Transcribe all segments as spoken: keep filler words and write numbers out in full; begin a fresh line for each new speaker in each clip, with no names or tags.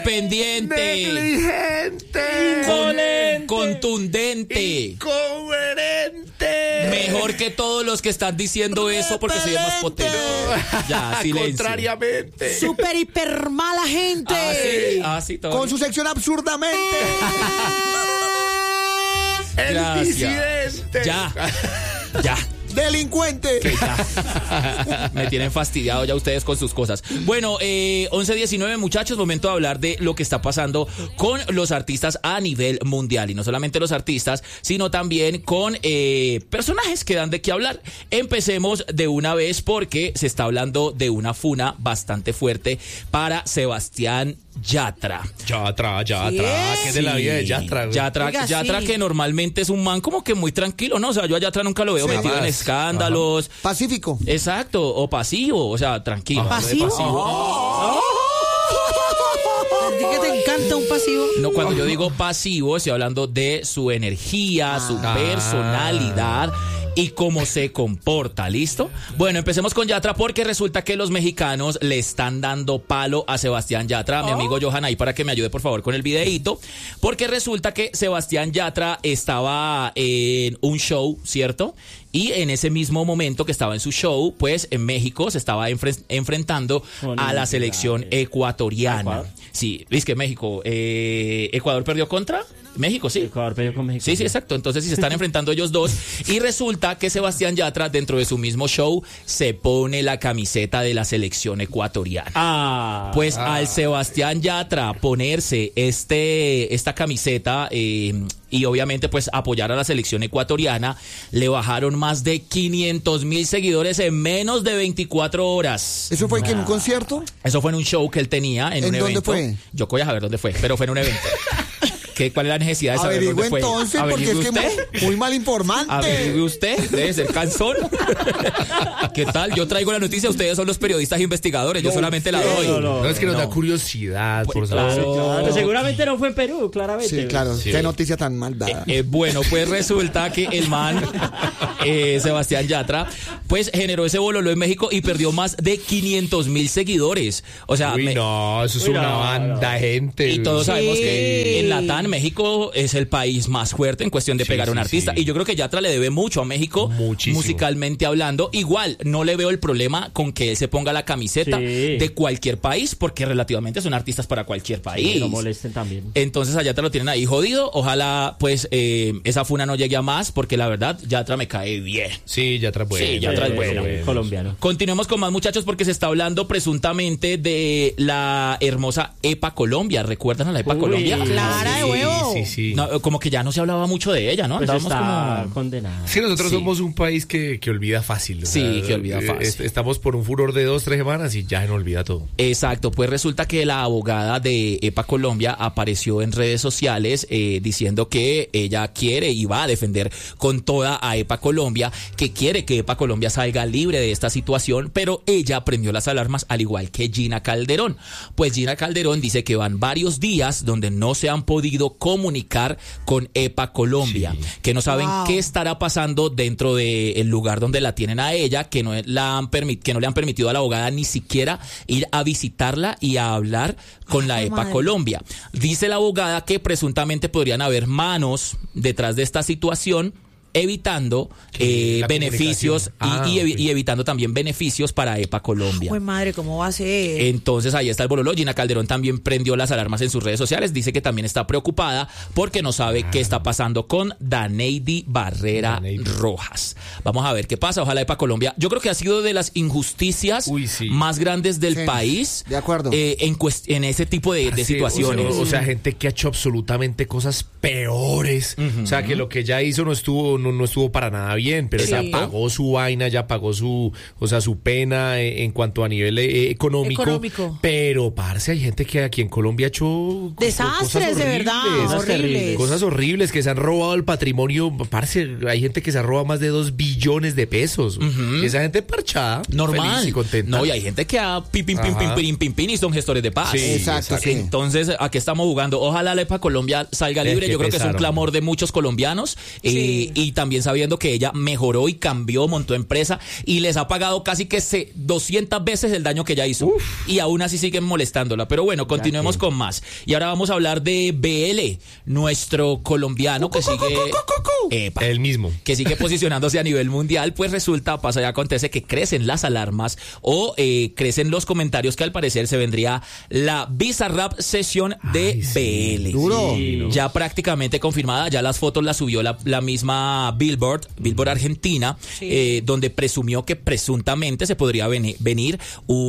independiente,
negligente,
con, contundente,
incoherente,
mejor que todos los que están diciendo eso porque soy el más potente. Ya, silencio.
Contrariamente.
Super hiper mala gente.
Ah, sí, ah, sí, todo
con
bien.
su sección absurdamente.
El
Gracias.
disidente.
Ya, ya.
Delincuente.
Que ya. Me tienen fastidiado ya ustedes con sus cosas. Bueno, eh, once diecinueve, muchachos, momento de hablar de lo que está pasando con los artistas a nivel mundial. Y no solamente los artistas, sino también con eh, personajes que dan de qué hablar. Empecemos de una vez porque se está hablando de una funa bastante fuerte para Sebastián Yatra.
Yatra, Yatra.
¿Sí?
¿Qué es de la vida de Yatra? güey?
Yatra,
Oiga,
Yatra
sí.
que normalmente es un man como que muy tranquilo, ¿no? O sea, yo a Yatra nunca lo veo
Sí,
metido en
jamás.
escándalos.
Pacífico.
Exacto, o pasivo, o sea, tranquilo.
Ajá.
hablo de
¿Pasivo? ¿A ti que te encanta un pasivo?
No, cuando yo digo pasivo, estoy hablando de su energía, su
Ah.
personalidad y cómo se comporta, ¿listo? Bueno, empecemos con Yatra porque resulta que los mexicanos le están dando palo a Sebastián Yatra, mi amigo Johan, ahí para que me ayude por favor con el videíto, porque resulta que Sebastián Yatra estaba en un show, ¿cierto? Y en ese mismo momento que estaba en su show, pues en México se estaba enfre- enfrentando
Con
a la
el-
selección ecuatoriana.
¿Ecuador?
Sí, es que México, eh, Ecuador perdió contra México, sí.
Ecuador perdió con México.
Sí, sí, exacto. Entonces, si se están enfrentando ellos dos, y resulta que Sebastián Yatra, dentro de su mismo show, se pone la camiseta de la selección ecuatoriana.
Ah.
Pues al Sebastián Yatra ponerse este, esta camiseta eh, y obviamente pues apoyar a la selección ecuatoriana, le bajaron más de quinientos mil seguidores en menos de veinticuatro horas.
¿Eso fue que en un concierto?
Eso fue en un show que él tenía, en,
¿En
un
dónde
evento.
fue?
Yo voy a saber dónde fue, pero fue en un evento. ¿Qué, ¿Cuál es la necesidad de saber
Averigüe
dónde fue?
entonces, porque es
¿Averigüe
que
usted?
muy, muy mal informante.
Averigüe usted, debe ser cansón. ¿Qué tal? Yo traigo la noticia, ustedes son los periodistas investigadores, yo solamente la doy.
no, no.
No, es que nos
No.
da curiosidad por
claro.
saber.
Claro, seguramente no fue en Perú, claramente.
Sí, claro.
Sí.
Qué noticia tan mal dada.
Eh, bueno, pues resulta que el man, eh, Sebastián Yatra, pues generó ese bololo en México y perdió más de quinientos mil seguidores. O sea,
Uy,
me-
no, eso es
Uy,
una
no,
banda de gente.
y todos
Sí.
sabemos que en Latán, México es el país más fuerte en cuestión de
Sí,
pegar a un
sí,
artista.
sí.
Y yo creo que Yatra le debe mucho a México,
Muchísimo.
musicalmente hablando. Igual, no le veo el problema con que él se ponga la camiseta
Sí.
de cualquier país, porque relativamente son artistas para cualquier país.
Que no molesten también.
Entonces a Yatra lo tienen ahí jodido. Ojalá, pues, eh, esa funa no llegue a más, porque la verdad, Yatra me cae bien.
Sí, Yatra es bueno.
Sí, Yatra es
Eh,
bueno.
Colombiano.
Continuemos con más, muchachos, porque se está hablando presuntamente de la hermosa EPA Colombia. ¿Recuerdan a la EPA
Uy,
Colombia?
Clara de
Sí,
huevo.
Sí, sí.
No, como que ya no se hablaba mucho de ella, ¿no?
Pues
Andábamos
está
como...
condenado.
Sí, nosotros
Sí.
somos un país que, que olvida fácil. o
Sí, que olvida
eh,
fácil.
est- Estamos por un furor de dos, tres semanas y ya se nos olvida todo.
Exacto, pues resulta que la abogada de EPA Colombia apareció en redes sociales eh, diciendo que ella quiere y va a defender con toda a EPA Colombia, que quiere que EPA Colombia salga libre de esta situación, pero ella prendió las alarmas al igual que Gina Calderón. Pues Gina Calderón dice que van varios días donde no se han podido comunicar con EPA Colombia,
Sí.
que no saben
Wow.
qué estará pasando dentro del lugar donde la tienen a ella, que no, la han permi- que no le han permitido a la abogada ni siquiera ir a visitarla y a hablar con la
Ay,
EPA
madre.
Colombia. Dice la abogada que presuntamente podrían haber manos detrás de esta situación, evitando eh,
la
beneficios y,
comunicación.
y
Ah,
evi-
ok.
y evitando también beneficios para EPA Colombia.
Pues madre, ¿cómo va a ser?
Entonces ahí está el bololo. Gina Calderón también prendió las alarmas en sus redes sociales. Dice que también está preocupada porque no sabe qué está pasando con Daneidi Barrera
Daneidi.
Rojas. Vamos a ver qué pasa. Ojalá EPA Colombia. Yo creo que ha sido de las injusticias
Uy, sí.
más grandes del
Sí,
país.
de acuerdo.
eh, en, cuest- en ese tipo de, de
Sí,
situaciones.
O sea, o sea, gente que ha hecho absolutamente cosas peores. O sea, que lo que ella hizo no estuvo, no, no estuvo para nada bien, pero
Sí.
ella pagó su vaina, ya pagó su, o sea, su pena eh, en cuanto a nivel eh, económico.
Económico.
Pero, parce, hay gente que aquí en Colombia ha hecho co-
Desastres,
cosas
de
horribles.
verdad,
Cosas
horribles.
terribles.
Cosas horribles que se han robado el patrimonio. Parce, hay gente que se ha robado más de dos billones de pesos. Y esa gente parchada.
Normal.
feliz y contenta.
No, y hay gente que ha pim, pim, pim,
Ajá.
pim, pim, pim, pim, y son gestores de paz.
Sí,
Exacto,
exacto.
sí.
Entonces, ¿a qué estamos jugando? Ojalá la EPA Colombia salga
Es
libre.
que
Yo creo que es un
pesaron.
clamor de muchos colombianos. eh,
Sí.
y también sabiendo que ella mejoró y cambió, montó empresa y les ha pagado casi que se doscientas veces el daño que ella hizo. Uf. Y aún así siguen molestándola. Pero bueno, continuemos con más. Y ahora vamos a hablar de B L, nuestro colombiano que sigue... Epa,
el mismo.
Que sigue posicionándose a nivel mundial. Pues resulta, pasa y acontece que crecen las alarmas o eh, crecen los comentarios que al parecer se vendría la Bizarrap sesión de Ay, sí. B L.
Duro.
Sí, no. Ya prácticamente confirmada, ya las fotos las subió la, la misma Billboard, Billboard Argentina, sí. eh, donde presumió que presuntamente se podría venir, venir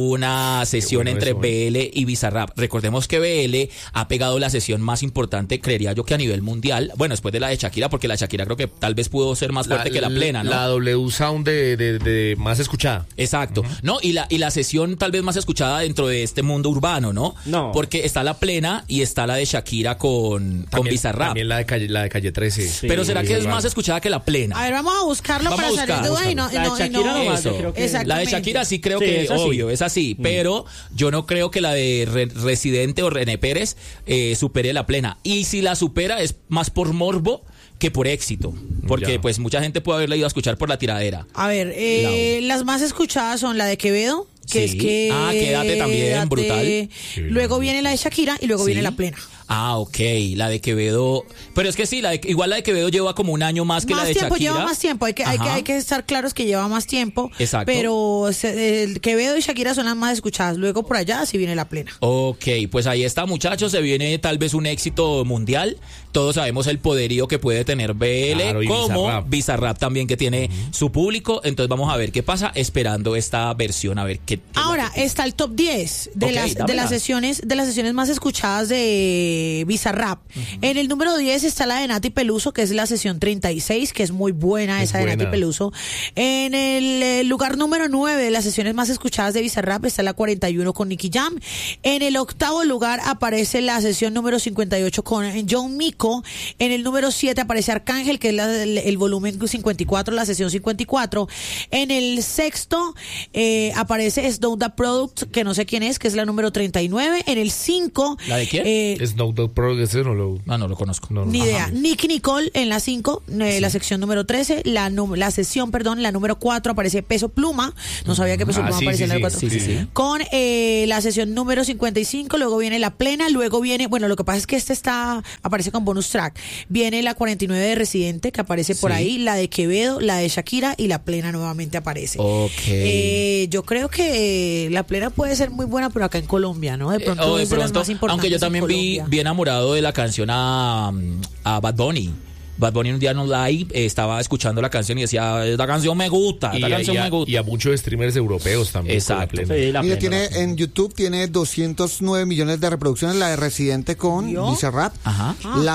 una sesión bueno entre eso, B L y Bizarrap. Recordemos que B L ha pegado la sesión más importante, creería yo que a nivel mundial, bueno, después de la de Shakira, porque la de Shakira creo que tal vez pudo ser más fuerte
la,
que la plena, ¿no?
La W Sound de, de, de más escuchada.
Exacto. Uh-huh. No, y la, y la sesión tal vez más escuchada dentro de este mundo urbano, ¿no?
No.
Porque está la plena y está la de Shakira con,
también,
con Bizarrap.
También la de Calle, la de Calle trece.
Sí. Pero ¿será que es más escuchada que la plena?
A ver, vamos a buscarlo
vamos
para
a buscar,
salir de duda y no,
la de
no,
Shakira
y no,
no más,
eso.
yo creo que...
La de Shakira sí creo
sí,
que
es
obvio, es así, mm. pero yo no creo que la de Re- Residente o René Pérez eh, supere la plena. Y si la supera es más por morbo que por éxito, porque ya. pues mucha gente puede haberla ido a escuchar por la tiradera.
A ver, eh, las más escuchadas son la de Quevedo, que
sí.
es que...
Ah, quédate también,
quédate.
Brutal.
Sí. Luego viene la de Shakira y luego
sí.
viene la plena.
Ah, ok, la de Quevedo. Pero es que sí, la de, igual la de Quevedo lleva como un año más que
más
la de
tiempo,
Shakira.
Lleva más tiempo, hay que, hay, que, hay que estar claros que lleva más tiempo.
Exacto.
Pero se, el Quevedo y Shakira son las más escuchadas. Luego por allá sí viene la plena.
Ok, pues ahí está, muchachos. Se viene tal vez un éxito mundial. Todos sabemos el poderío que puede tener B L, claro, como Bizarrap. Bizarrap también, que tiene uh-huh. su público. Entonces vamos a ver qué pasa, esperando esta versión, a ver qué. qué
Ahora está el top diez de
okay,
las
dámela.
de las sesiones de las sesiones más escuchadas de Bizarrap. Uh-huh. En el número diez está la de Nati Peluso, que es la sesión treinta y seis, que es muy buena
es
esa
buena.
de Nati Peluso. En el eh, lugar número nueve de las sesiones más escuchadas de Bizarrap está la cuarenta y uno con Nicky Jam. En el octavo lugar aparece la sesión número cincuenta y ocho con John Mico. En el número siete aparece Arcángel, que es la, el, el volumen cincuenta y cuatro, la sesión cincuenta y cuatro. En el sexto eh, aparece Snow the Product, que no sé quién es, que es la número treinta y nueve. En el cinco...
¿La de quién?
Eh, Snow the Product, ese no lo...
Ah, no lo conozco.
No, no.
Ni idea. Nicky Nicole en la cinco, eh, sí. la sección número trece. La, la sesión, perdón, la número cuatro aparece Peso Pluma. No sabía que Peso
ah,
Pluma
sí,
aparecía
sí,
en la
sí,
cuatro.
sí, sí, sí.
Con eh, la sesión número cincuenta y cinco, luego viene la plena, luego viene, bueno, lo que pasa es que este está, aparece con bonus track. Viene la cuarenta y nueve de Residente, que aparece por sí. ahí, la de Quevedo, la de Shakira y la plena nuevamente aparece.
Ok.
Eh, yo creo que la plena puede ser muy buena, pero acá en Colombia, ¿no? De pronto,
eh, oh, de
es de
pronto
las más importantes.
aunque yo también vi bien enamorado de la canción a, a Bad Bunny. Bad Bunny un día en un live eh, estaba escuchando la canción y decía, esta canción me gusta, esta
y,
canción
y a,
me gusta.
Y a muchos streamers europeos también.
Exacto.
La
sí, la
Mira,
plena,
tiene,
la
en YouTube tiene doscientos nueve millones de reproducciones, la de Residente con Bizarrap.
Ajá.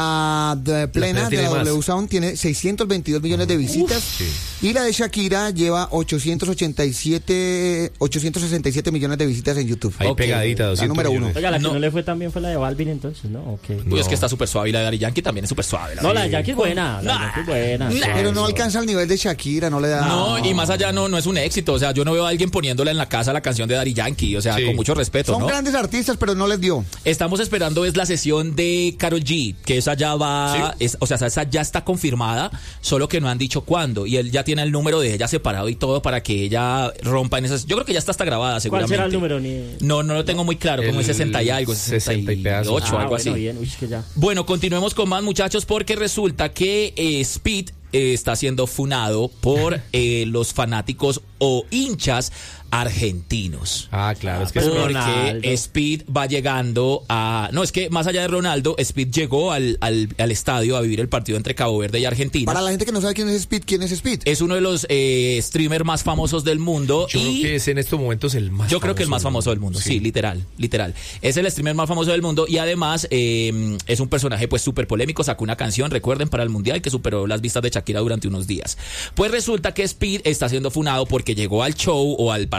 La de plena
la
de la
más.
W Sound tiene seiscientos veintidós millones de visitas.
Uf, sí.
Y la de Shakira lleva ochocientos ochenta y siete, ochocientos sesenta y siete millones de visitas en YouTube.
Ahí
okay.
pegadita, doscientos
la número uno.
millones.
Oiga, la que
no.
no le fue tan bien fue la de Balvin, entonces, ¿no? Okay.
Uy,
no.
es que está súper suave y la de Daddy Yankee también es súper suave.
No, la de Yankee es buena, la de Yankee es buena.
Pero no alcanza el nivel de Shakira, no le da.
No, y más allá no, no es un éxito. O sea, yo no veo a alguien poniéndola en la casa la canción de Daddy Yankee. O sea,
sí.
con mucho respeto,
Son
¿no?
grandes artistas, pero no les dio.
Estamos esperando es la sesión de Karol G, que esa ya va,
¿Sí?
es, o sea, esa ya está confirmada, solo que no han dicho cuándo. Y él ya tiene el número de ella separado y todo para que ella rompa en esas. Yo creo que ya está hasta grabada,
¿Cuál
seguramente.
será el número? Ni...
No, no lo tengo muy claro, como
El
es sesenta y algo,
sesenta y pedazos.
ocho,
ah,
algo
bueno,
así.
Bien. Uy, que ya.
Bueno, continuemos con más, muchachos, porque resulta que eh, Speed eh, está siendo funado por eh, los fanáticos o hinchas argentinos.
Ah, claro, es que
Pero
es
Porque
Ronaldo.
Speed va llegando a... No, es que más allá de Ronaldo, Speed llegó al, al, al estadio a vivir el partido entre Cabo Verde y Argentina.
Para la gente que no sabe quién es Speed, ¿quién es Speed?
Es uno de los eh, streamers más famosos del mundo.
Yo
y
creo que es en estos momentos el más
Yo creo que el más famoso del mundo, sí, sí literal, literal. Es el streamer más famoso del mundo y además eh, es un personaje pues súper polémico. Sacó una canción, recuerden, para el Mundial que superó las vistas de Shakira durante unos días. Pues resulta que Speed está siendo funado porque llegó al show o al partido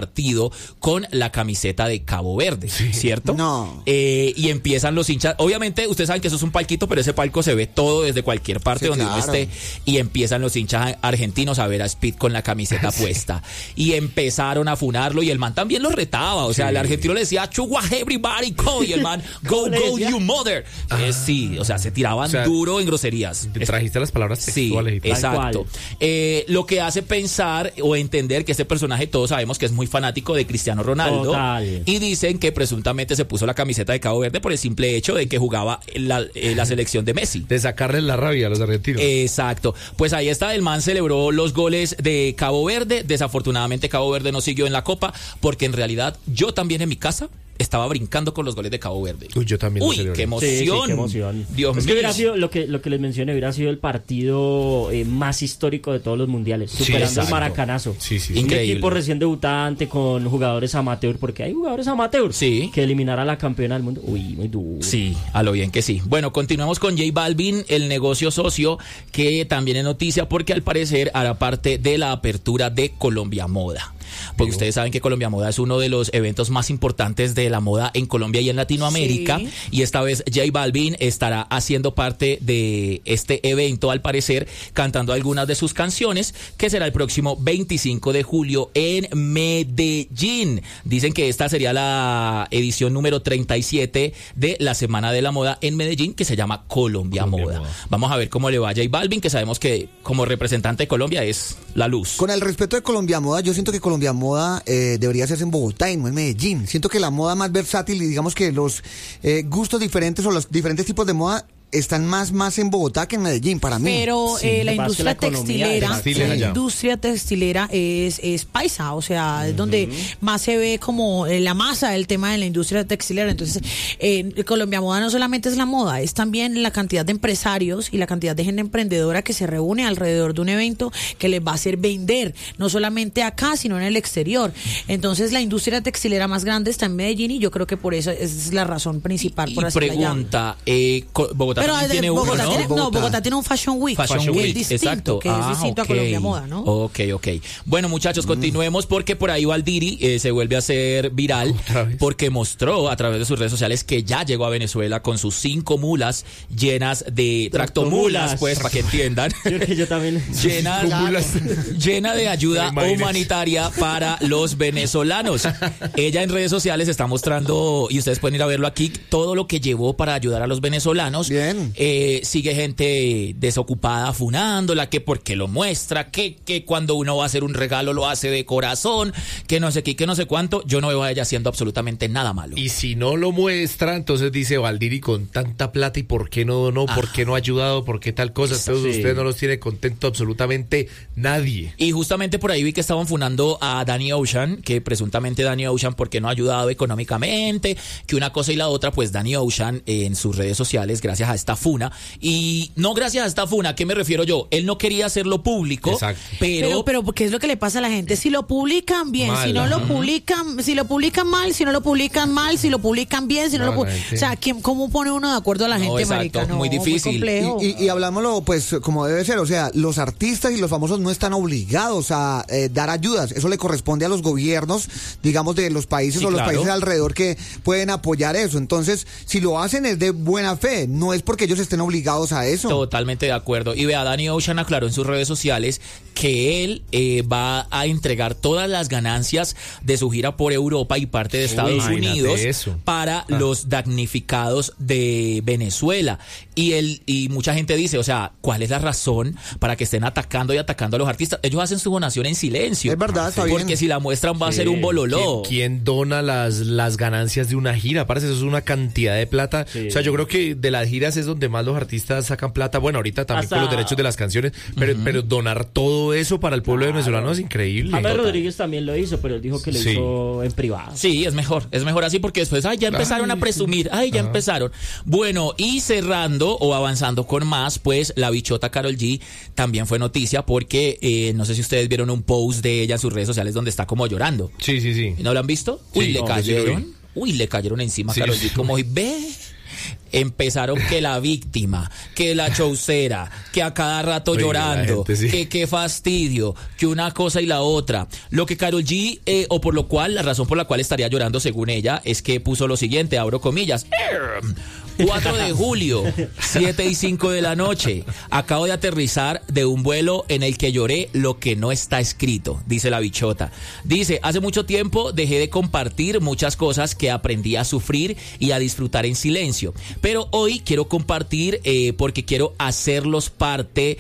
partido con la camiseta de Cabo Verde, ¿cierto?
No.
Eh, y empiezan los hinchas, obviamente ustedes saben que eso es un palquito, pero ese palco se ve todo desde cualquier parte
Sí,
donde
claro.
uno esté, y empiezan los hinchas argentinos a ver a Speed con la camiseta
Sí.
puesta, y empezaron a funarlo, y el man también lo retaba, o sea,
Sí.
el argentino le decía, chugua everybody go, y el man, go,
le
go,
decía?
you mother. Eh, sí, o sea, se tiraban
O sea,
duro en groserías.
Te trajiste las palabras
Sí,
textuales y todo.
exacto.
cual.
Eh, lo que hace pensar o entender que este personaje, todos sabemos que es muy fanático de Cristiano Ronaldo.
Total.
Y dicen que presuntamente se puso la camiseta de Cabo Verde por el simple hecho de que jugaba la, eh, la selección de Messi.
De sacarles la rabia a los argentinos.
Exacto. Pues ahí está, el man celebró los goles de Cabo Verde. Desafortunadamente Cabo Verde no siguió en la Copa, porque en realidad yo también en mi casa estaba brincando con los goles de Cabo Verde.
Uy, yo también lo
Uy,
celebré.
qué emoción.
Sí, sí, qué emoción.
Dios
es que
mío.
hubiera sido lo que lo que les mencioné, hubiera sido el partido eh, más histórico de todos los mundiales,
Sí,
superando el
exacto.
Maracanazo.
Sí, sí.
Un
Increíble.
equipo recién debutante con jugadores amateur, porque hay jugadores amateur
Sí.
que eliminara a la campeona del mundo. Uy, muy duro.
Sí, a lo bien que sí. Bueno, continuamos con J Balvin, el negocio socio, que también es noticia porque al parecer hará parte de la apertura de Colombia Moda. Porque ustedes saben que Colombia Moda es uno de los eventos más importantes de la moda en Colombia y en Latinoamérica.
Sí.
Y esta vez J Balvin estará haciendo parte de este evento, al parecer, cantando algunas de sus canciones, que será el próximo veinticinco de julio en Medellín. Dicen que esta sería la edición número treinta y siete de la Semana de la Moda en Medellín, que se llama Colombia,
Colombia
Moda.
Moda.
Vamos a ver cómo le va a J Balvin, que sabemos que como representante de Colombia es la luz.
Con el respeto de Colombia Moda, yo siento que Colombia Moda eh, debería hacerse en Bogotá y no en Medellín. Siento que la moda más versátil y digamos que los eh, gustos diferentes o los diferentes tipos de moda están más, más en Bogotá que en Medellín, para mí.
Pero
Sí,
eh, la
lo que pasa es que
industria
la economía
textilera,
de textiles
la
allá.
industria textilera es, es paisa, o sea, es donde más se ve como eh, la masa del tema de la industria textilera. Entonces, eh, Colombia Moda no solamente es la moda, es también la cantidad de empresarios y la cantidad de gente emprendedora que se reúne alrededor de un evento que les va a hacer vender, no solamente acá, sino en el exterior. Entonces, la industria textilera más grande está en Medellín y yo creo que por eso esa es la razón principal por
Y
hacerla allá.
pregunta, eh, Co- Bogotá
Pero
también
de-
tiene uno,
Bogotá
¿no?
tiene, no,
Bogotá.
Bogotá tiene un Fashion Week,
Fashion
que
Week,
es distinto,
exacto.
que es
Ah,
distinto
ok.
a Colombia Moda, ¿no?
Ok, ok. Bueno, muchachos, continuemos porque por ahí Valdiri eh, se vuelve a hacer viral
¿Otra vez?
porque mostró a través de sus redes sociales que ya llegó a Venezuela con sus cinco mulas llenas de tractomulas,
Tractomulas.
pues, para que entiendan.
Yo creo que yo también.
Llena, llena de ayuda
Imagínese.
humanitaria para los venezolanos. Ella en redes sociales está mostrando, y ustedes pueden ir a verlo aquí, todo lo que llevó para ayudar a los venezolanos.
Bien.
Eh, sigue gente desocupada funándola, que porque lo muestra, que, que cuando uno va a hacer un regalo lo hace de corazón, que no sé qué, que no sé cuánto. Yo no veo a ella haciendo absolutamente nada malo.
Y si no lo muestra, entonces dice Valdiri con tanta plata y por qué no donó, por qué no ha ayudado, por qué tal cosa. Entonces
Sí.
usted no los tiene contento absolutamente nadie.
Y justamente por ahí vi que estaban funando a Danny Ocean, que presuntamente Danny Ocean porque no ha ayudado económicamente, que una cosa y la otra, pues Danny Ocean eh, en sus redes sociales, gracias a esta funa, y no gracias a esta funa, ¿a qué me refiero yo? Él no quería hacerlo público,
Exacto.
pero...
Pero, pero, ¿qué es lo que le pasa a la gente? Si lo publican bien,
Mal,
si no lo
ajá.
publican, si lo publican mal, si no lo publican mal, si lo publican bien, si no,
No,
lo pu-
la gente-
O sea, ¿quién, ¿cómo pone uno de acuerdo a la
No,
gente,
exacto,
marica? No,
muy difícil.
complejo.
Y, y, y hablámoslo pues como debe ser, o sea, los artistas y los famosos no están obligados a eh, dar ayudas, eso le corresponde a los gobiernos, digamos, de los países
Sí,
o los
claro.
países alrededor que pueden apoyar eso. Entonces, si lo hacen es de buena fe, no es porque ellos estén obligados a eso.
Totalmente de acuerdo. Y vea, Danny Ocean aclaró en sus redes sociales que él eh, va a entregar todas las ganancias de su gira por Europa y parte de Estados
imagínate
Unidos
eso.
para
Ah.
los damnificados de Venezuela. Y él, y mucha gente dice, o sea, ¿cuál es la razón para que estén atacando y atacando a los artistas? Ellos hacen su donación en silencio.
Es verdad, está
Porque
bien.
si la muestran va a
Sí.
ser un bololó.
¿Quién, quién dona las, las ganancias de una gira? Parece eso es una cantidad de plata.
Sí.
O sea, yo creo que de las giras es donde más los artistas sacan plata. Bueno, ahorita también
Hasta-
con los derechos de las canciones, pero, pero donar todo eso para el pueblo
Claro.
venezolano es increíble.
James Rodríguez también lo hizo, pero él dijo que lo
Sí.
hizo en privado.
Sí, es mejor, es mejor así porque después, ay, ya empezaron
Ay,
a presumir, ay, ya
Ajá.
empezaron. Bueno, y cerrando o avanzando con más, pues la bichota Karol G también fue noticia porque eh, no sé si ustedes vieron un post de ella en sus redes sociales donde está como llorando.
Sí, sí, sí.
¿No lo han visto? Uy,
Sí,
le
no,
cayeron,
sí lo
uy, le cayeron encima a
Sí,
Karol
sí
G
lo
como, ve. Empezaron que la víctima, que la chaucera, que a cada rato
Oiga,
llorando,
la gente, sí.
que qué fastidio, que una cosa y la otra. Lo que Karol G, eh, o por lo cual, la razón por la cual estaría llorando según ella, es que puso lo siguiente, abro comillas. cuatro de julio, siete y cinco de la noche. Acabo de aterrizar de un vuelo en el que lloré lo que no está escrito, dice la bichota. Dice, hace mucho tiempo dejé de compartir muchas cosas que aprendí a sufrir y a disfrutar en silencio. Pero hoy quiero compartir eh, porque quiero hacerlos parte,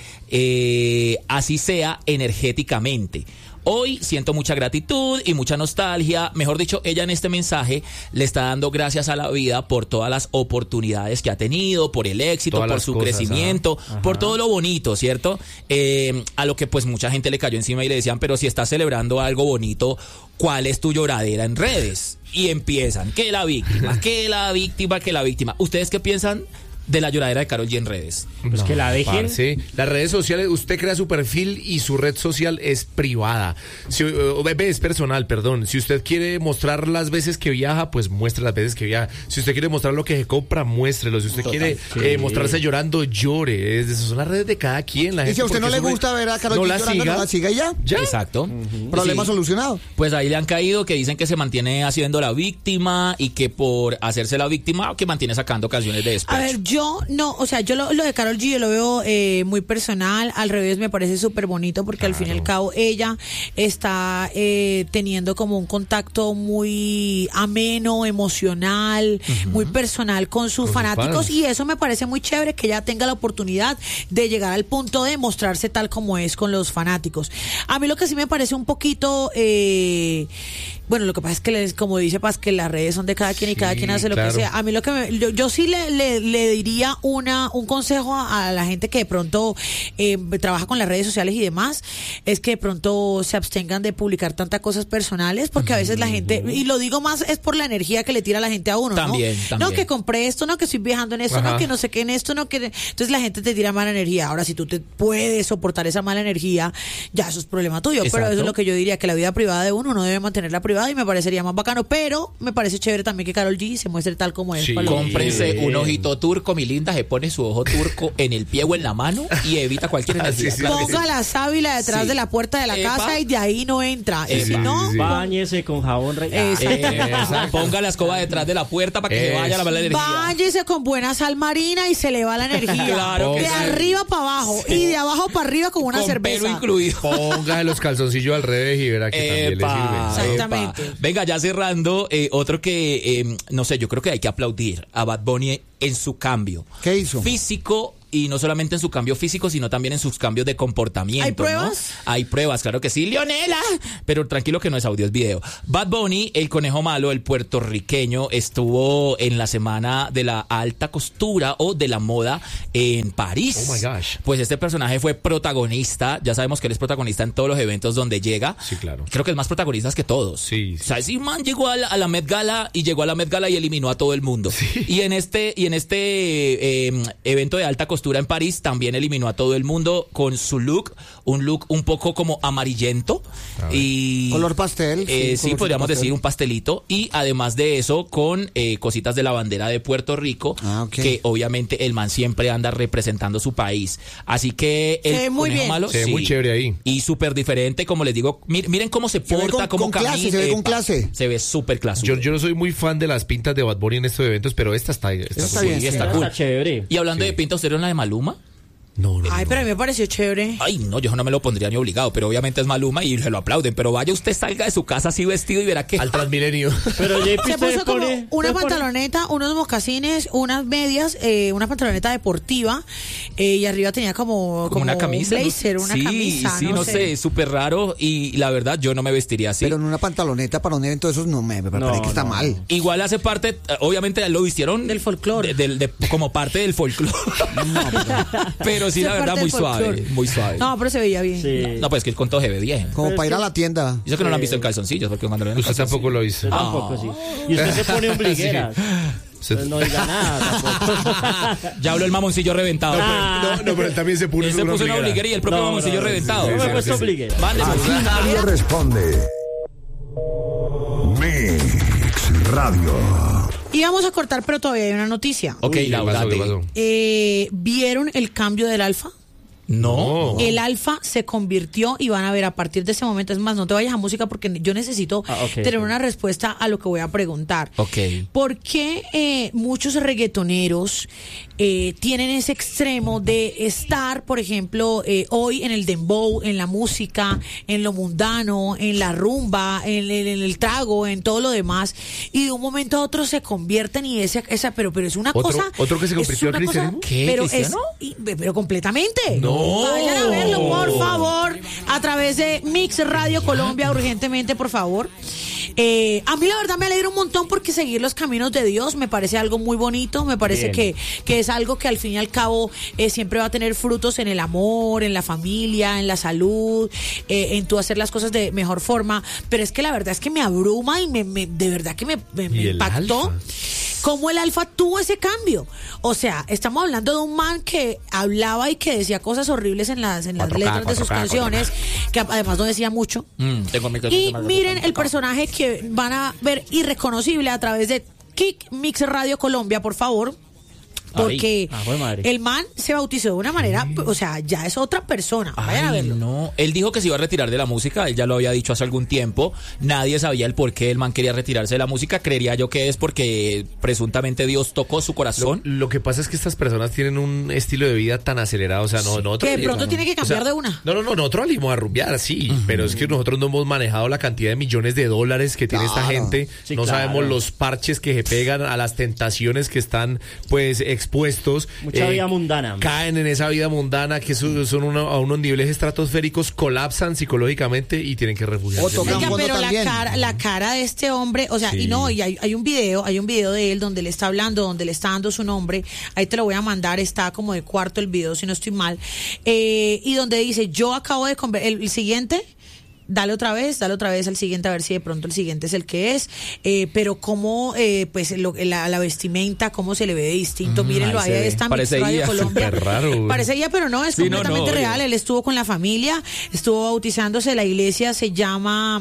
eh, así sea energéticamente. Hoy siento mucha gratitud y mucha nostalgia. Mejor dicho, ella en este mensaje le está dando gracias a la vida por todas las oportunidades que ha tenido, por el éxito,
Todas
por
las
su
cosas,
crecimiento,
ajá.
por todo lo bonito, ¿cierto? Eh, a lo que pues mucha gente le cayó encima y le decían, pero si estás celebrando algo bonito, ¿cuál es tu lloradera en redes? Y empiezan, que la víctima, que la víctima, que la víctima. ¿Ustedes qué piensan de la lloradera de Karol G en redes?
Pues que la dejen.
Parce, las redes sociales, usted crea su perfil y su red social es privada. Si, uh, es personal, perdón. Si usted quiere mostrar las veces que viaja, pues muestre las veces que viaja. Si usted quiere mostrar lo que se compra, muéstrelo. Si usted
Total,
quiere
sí.
eh, mostrarse llorando, llore. Es, esas son las redes de cada quien. La
Y
gente,
si a usted no
porque
le
sube-
gusta ver a Karol
no
G
la
llorando,
siga.
no la siga y ya.
¿Ya?
Exacto.
Problema
Sí.
solucionado.
Pues ahí le han caído que dicen que se mantiene haciendo la víctima y que por hacerse la víctima que mantiene sacando canciones de despecho.
A ver, yo no, o sea, yo lo, lo de Karol G yo lo veo eh, muy personal, al revés me parece súper bonito porque al fin y al cabo ella está eh, teniendo como un contacto muy ameno, emocional, muy personal con sus
Con sus
fanáticos
fans.
y eso me parece muy chévere que ella tenga la oportunidad de llegar al punto de mostrarse tal como es con los fanáticos. A mí lo que sí me parece un poquito... Eh, bueno, lo que pasa es que, les, como dice Paz, que las redes son de cada quien y
Sí,
cada quien hace lo
claro.
que sea. A mí lo que me, yo, yo sí le, le, le diría una un consejo a, a la gente que de pronto eh, trabaja con las redes sociales y demás, es que de pronto se abstengan de publicar tantas cosas personales, porque a veces la gente, y lo digo más es por la energía que le tira la gente a uno,
También,
¿no?
también.
No, que compré esto, no, que estoy viajando en esto,
Ajá.
no, que no sé qué en esto, no, que... Entonces la gente te tira mala energía. Ahora, si tú te puedes soportar esa mala energía, ya eso es problema tuyo. Pero
Exacto.
eso es lo que yo diría, que la vida privada de uno, uno debe mantenerla privada y me parecería más bacano, pero me parece chévere también que Karol G se muestre tal como es.
Sí.
para los-
Cómprense
Bien.
un ojito turco, mi linda, se pone su ojo turco en el pie o en la mano y evita cualquier
Ah,
energía.
sí, sí,
Claro que sí.
Ponga la sábila detrás
Sí.
de la puerta de la
Epa.
casa y de ahí no entra. Y
Epa.
si no,
Sí, sí, sí.
Báñese con jabón rey. Ah,
Exacto.
Eh, ponga la escoba detrás de la puerta para que se
Eso.
vaya la mala energía.
váyese con buena sal marina y se le va la energía.
Claro
de
que sí.
arriba para abajo y de abajo para arriba con una
Con
cerveza.
pelo incluido.
Póngase los calzoncillos al revés y verá que también le
Epa,
sirve.
Exactamente.
epa. Venga, ya cerrando, eh, otro que, eh, no sé, yo creo que hay que aplaudir a Bad Bunny en su cambio.
¿Qué hizo?
Físico. Y no solamente en su cambio físico, sino también en sus cambios de comportamiento.
¿Hay
¿no?
pruebas?
Hay pruebas, claro que sí. ¡Leonela! Pero tranquilo que no es audio, es video. Bad Bunny, el conejo malo, el puertorriqueño, estuvo en la semana de la alta costura o de la moda en París.
Oh my gosh.
Pues este personaje fue protagonista. Ya sabemos que él es protagonista en todos los eventos donde llega.
Sí, claro.
Creo que es más protagonista que todos.
Sí, sí.
O sea, ese man llegó a la, a la Met Gala y llegó a la Met Gala y eliminó a todo el mundo. Y en este, y en este eh, evento de alta costura en París también eliminó a todo el mundo con su look, un look un poco como amarillento y
Color pastel, sí,
eh, sí,
colorcito
podríamos
pastel.
decir un pastelito, y además de eso con eh, cositas de la bandera de Puerto Rico,
Ah, ok.
que obviamente el man siempre anda representando su país, así que el
Se ve muy
conejo
bien.
malo
Se ve
sí.
muy chévere ahí.
Y súper diferente, como les digo, mir- miren cómo se
Se ve
porta,
con-
cómo
con clase,
camina.
se ve con
epa,
clase.
Se ve súper clase.
Yo, yo no soy muy fan de las pintas de Bad Bunny en estos eventos, pero esta está, esta
Está
muy
bien,
Sí,
sí.
está
Está
cool.
chévere.
Y hablando de pinta, ¿usted vieron la de Maluma?
No, no,
Ay,
no.
pero a mí me pareció chévere.
Ay, no, yo no me lo pondría ni obligado, pero obviamente es Maluma y se lo aplauden. Pero vaya usted, salga de su casa así vestido y verá que...
Al Transmilenio.
Pero J P
Se
usted
puso como
pone-
una
usted pone-
pantaloneta, unos mocasines, unas medias, eh, una pantaloneta deportiva eh, y arriba tenía como,
como una camisa.
un
¿no?
blazer, una
sí,
camisa,
sí, no, sé, súper raro y la verdad yo no me vestiría así.
Pero en una pantaloneta para un evento de esos no me, me parece
No,
que está
no,
mal.
Igual hace parte, eh, obviamente lo vistieron
Del folclore.
de- del- de- como parte del folclore. pero sí,
Eso
la
es
verdad,
parte
muy
del
suave,
folclore.
muy suave.
No, pero se veía bien.
Sí.
No, pues que con todo se ve bien.
Como
Pero
para
es
ir a
que-
la tienda.
Y eso que no lo han visto en calzoncillos, porque cuando lo ven en
Usted
calzoncillos-
tampoco lo hizo.
Yo tampoco, sí. Y usted se pone ombligueras. Entonces no diga nada tampoco.
Ya habló el mamoncillo reventado.
No, no, pero él también se puso
Él se
una
puso una
ombliguera.
ombliguera y el propio
No,
mamoncillo
no, no,
reventado.
Yo me he
sí,
puesto
sí.
ombliguera.
Mándese.
Aquí nadie responde. Mix Radio.
Y vamos a cortar, pero todavía hay una noticia.
Ok,
Uy,
Laura,
¿qué pasó, qué
date.
pasó?
Eh, ¿Vieron el cambio del alfa?
No.
El alfa se convirtió y van a ver a partir de ese momento, es más, no te vayas a música porque yo necesito
Ah, ok,
tener
ok.
una respuesta a lo que voy a preguntar.
Ok.
¿Por qué eh, muchos reggaetoneros eh, tienen ese extremo de estar, por ejemplo, eh, hoy en el dembow, en la música, en lo mundano, en la rumba, en, en- en el trago, en todo lo demás, y de un momento a otro se convierten y esa, esa pero, pero es una
¿Otro-
cosa...
otro que se
es
convirtió
una
al
cosa-
cristianismo?
¿Qué,
Pero, es,
cristiano?
y- pero completamente.
No.
Vayan a verlo, por favor, a través de Mix Radio Colombia, urgentemente, por favor. Eh, a mí la verdad me alegra un montón porque seguir los caminos de Dios me parece algo muy bonito, me parece que, que es algo que al fin y al cabo eh, siempre va a tener frutos en el amor, en la familia, en la salud, eh, en tú hacer las cosas de mejor forma, pero es que la verdad es que me abruma y me, me- de verdad que me, me- me
¿Y el
impactó
alfa?
cómo el alfa tuvo ese cambio. O sea, estamos hablando de un man que hablaba y que decía cosas horribles en las, en las
cuatro K,
letras de sus
cuatro K,
canciones, que además no decía mucho.
Mm, tengo mi
Y miren el personaje que van a ver irreconocible a través de Kick Mix Radio Colombia, por favor. Porque
Ay, ah, jue madre.
el man se bautizó de una manera, o sea, ya es otra persona. Vayan a
Ay,
verlo.
no. Él dijo que se iba a retirar de la música, él ya lo había dicho hace algún tiempo. Nadie sabía el por qué el man quería retirarse de la música. Creería yo que es porque presuntamente Dios tocó su
Lo,
corazón.
lo que pasa es que estas personas tienen un estilo de vida tan acelerado, o sea, no, nosotros...
Que de pronto tiene que cambiar
o sea,
de una.
No, no, no, nosotros salimos a rumbear, sí, pero es que nosotros no hemos manejado la cantidad de millones de dólares que tiene esta
Claro.
gente,
Sí,
no
claro.
sabemos los parches que se pegan a las tentaciones que están, pues, expuestos.
Mucha vida mundana.
Caen en esa vida mundana que son, son uno- a unos niveles estratosféricos, colapsan psicológicamente y tienen que refugiarse.
O tocan
Oiga,
fondo
pero la
también.
cara, la cara de este hombre, o sea,
Sí.
y no, y hay, hay un video, hay un video de él donde le está hablando, donde le está dando su nombre, ahí te lo voy a mandar, está como de cuarto el video, si no estoy mal, eh, y donde dice, yo acabo de conver- el, el siguiente, dale otra vez, dale otra vez al siguiente, a ver si de pronto el siguiente es el que es, eh, pero cómo, eh, pues, lo- la, la vestimenta, cómo se le ve de distinto,
Mm,
mírenlo,
ahí
ahí
se ve.
está Mix
Parece
Radio
guía.
Colombia.
Súper raro, güey.
Parece guía, pero no, es
Sí, no,
completamente
no,
real,
oye.
él estuvo con la familia, estuvo bautizándose, la iglesia se llama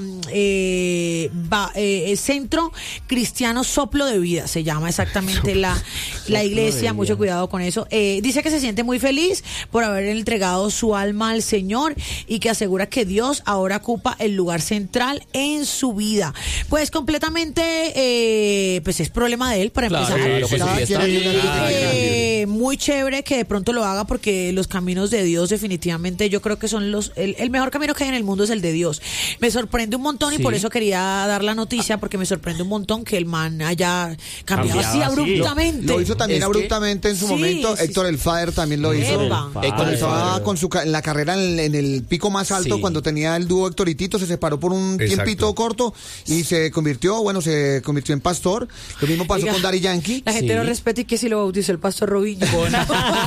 eh, ba- eh, Centro Cristiano Soplo de Vida, se llama exactamente la, la iglesia, mucho cuidado con eso. Eh, dice que se siente muy feliz por haber entregado su alma al Señor y que asegura que Dios ahora ocupa el lugar central en su vida. Pues completamente, eh, pues es problema de él para
Claro,
empezar.
claro, pues,
Cada
sí,
quien
está-
hay una vida
Eh, muy chévere que de pronto lo haga porque los caminos de Dios definitivamente yo creo que son los el, el mejor camino que hay en el mundo es el de Dios. Me sorprende un montón y
Sí.
por eso quería dar la noticia porque me sorprende un montón que el man haya cambiado
Cambiado
así
así.
abruptamente.
Lo hizo también
Es que-
abruptamente en su
Sí,
momento.
sí,
Héctor
sí.
el Father también lo hizo.
Epa.
Héctor
Cuando
el
estaba
Father.
con su ca- en la carrera en, en el pico más alto,
Sí.
cuando tenía el dúo Héctor y Tito, se separó por un
Exacto.
tiempito corto y se convirtió, bueno, se convirtió en pastor. Lo mismo pasó
Oiga,
con Daddy Yankee.
La gente
Sí.
lo respeta y que si lo bautizó el pastor Robinho.